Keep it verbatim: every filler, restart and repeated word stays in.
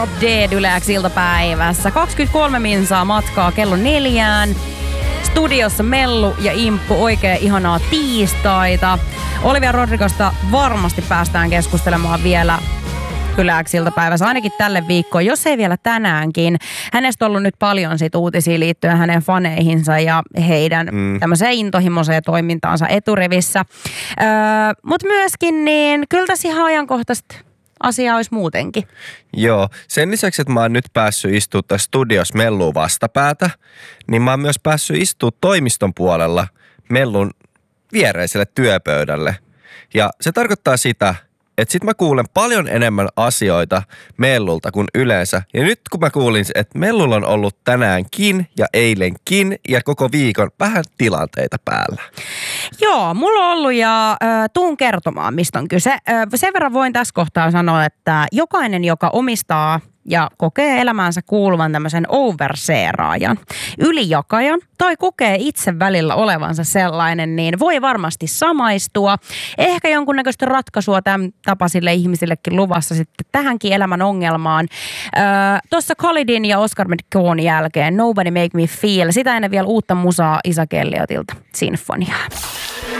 Dead Yle X iltapäivässä. kaksikymmentäkolme minsaa matkaa kello neljään. Studiossa Mellu ja Imppu, oikein ihanaa tiistaita. Olivia Rodrigosta varmasti päästään keskustelemaan vielä Yle X iltapäivässä, ainakin tälle viikkoon, jos ei vielä tänäänkin. Hänestä on ollut nyt paljon sit uutisia liittyen hänen faneihinsa ja heidän mm. tämmöiseen intohimoiseen toimintaansa eturivissä. Öö, Mutta myöskin niin, kyllä tässä ihan ajankohtaista asia olisi muutenkin. Joo, sen lisäksi, että mä oon nyt päässyt istumaan tässä studiossa Melluun vastapäätä, niin mä oon myös päässyt istumaan toimiston puolella Mellun viereiselle työpöydälle. Ja se tarkoittaa sitä, että sit mä kuulen paljon enemmän asioita Mellulta kuin yleensä. Ja nyt kun mä kuulin, että Mellulla on ollut tänäänkin ja eilenkin ja koko viikon vähän tilanteita päällä. Joo, mulla on ollut ja äh, tuun kertomaan, mistä on kyse. Äh, sen verran voin tässä kohtaa sanoa, että jokainen, joka omistaa ja kokee elämäänsä kuuluvan tämmöisen overseeraajan, ylijakajan tai kokee itse välillä olevansa sellainen, niin voi varmasti samaistua. Ehkä jonkunnäköistä ratkaisua tämän tapaisille ihmisillekin luvassa sitten tähänkin elämän ongelmaan. Öö, Tuossa Khalidin ja Oscar McCown jälkeen Nobody Make Me Feel, sitä ennen vielä uutta musaa Isa Kelliotilta, Sinfoniaa.